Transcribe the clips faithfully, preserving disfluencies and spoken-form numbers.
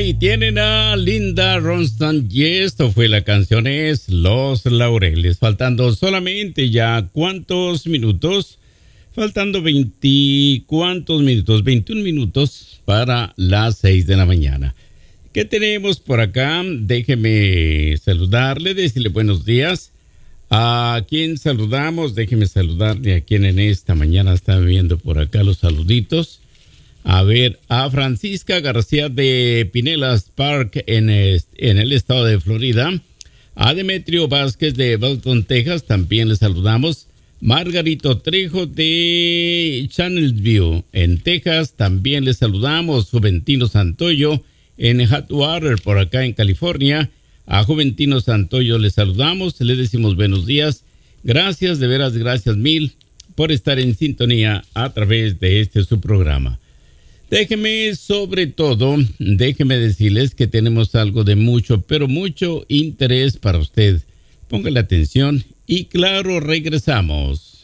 Ahí tienen a Linda Ronstadt y esto fue la canción es Los Laureles. Faltando solamente ya cuántos minutos, faltando veinte, ¿cuántos minutos? veintiún minutos para las seis de la mañana. ¿Qué tenemos por acá? Déjeme saludarle, decirle buenos días. ¿A quién saludamos? Déjeme saludarle a quien en esta mañana está viendo por acá los saluditos. A ver, a Francisca García de Pinellas Park en, est- en el estado de Florida. A Demetrio Vázquez de Belton, Texas, también le saludamos. Margarito Trejo de Channelsview en Texas, también le saludamos. Juventino Santoyo en Atwater, por acá en California. A Juventino Santoyo le saludamos, le decimos buenos días. Gracias, de veras, gracias mil por estar en sintonía a través de este su programa. Déjeme, sobre todo, déjeme decirles que tenemos algo de mucho, pero mucho interés para usted. Póngale atención y claro, regresamos.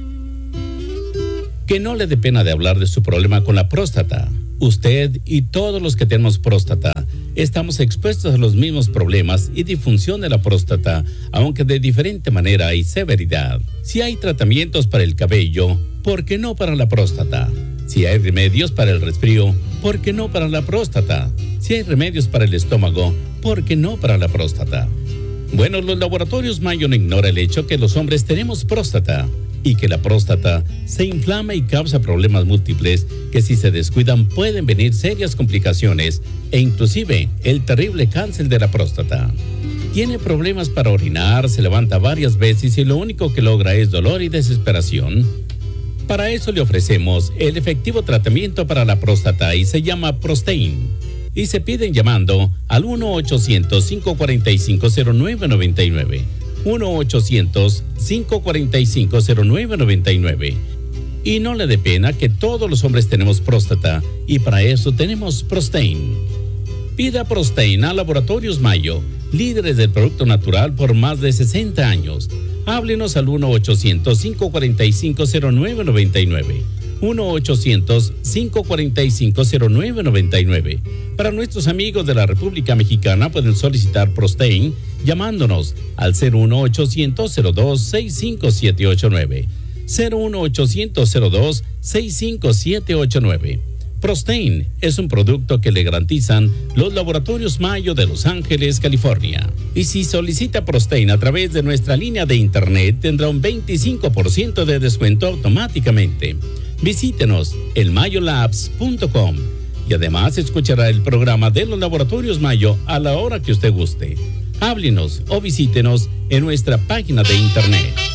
Que no le dé pena de hablar de su problema con la próstata. Usted y todos los que tenemos próstata estamos expuestos a los mismos problemas y disfunción de la próstata, aunque de diferente manera y severidad. Si hay tratamientos para el cabello, ¿por qué no para la próstata? Si hay remedios para el resfrío, ¿por qué no para la próstata? Si hay remedios para el estómago, ¿por qué no para la próstata? Bueno, los laboratorios Mayo no ignora el hecho que los hombres tenemos próstata y que la próstata se inflama y causa problemas múltiples que si se descuidan pueden venir serias complicaciones e inclusive el terrible cáncer de la próstata. Tiene problemas para orinar, se levanta varias veces y lo único que logra es dolor y desesperación. Para eso le ofrecemos el efectivo tratamiento para la próstata y se llama Prostain. Y se piden llamando al uno ochocientos, cinco cuatro cinco, cero nueve nueve nueve. uno ochocientos, cinco cuatro cinco, cero nueve nueve nueve. Y no le dé pena que todos los hombres tenemos próstata y para eso tenemos Prostain. Pida Prostain a Laboratorios Mayo, líderes del producto natural por más de sesenta años. Háblenos al uno ochocientos, cinco cuatro cinco, cero nueve nueve nueve. uno ochocientos, cinco cuatro cinco, cero nueve nueve nueve. Para nuestros amigos de la República Mexicana pueden solicitar Prostain llamándonos al cero uno ochocientos, cero dos, seis cinco siete ocho nueve. cero uno ochocientos, cero dos, seis cinco siete ocho nueve. Prostain es un producto que le garantizan los laboratorios Mayo de Los Ángeles, California. Y si solicita Prostain a través de nuestra línea de internet, tendrá un veinticinco por ciento de descuento automáticamente. Visítenos en mayo labs punto com y además escuchará el programa de los laboratorios Mayo a la hora que usted guste. Háblenos o visítenos en nuestra página de internet.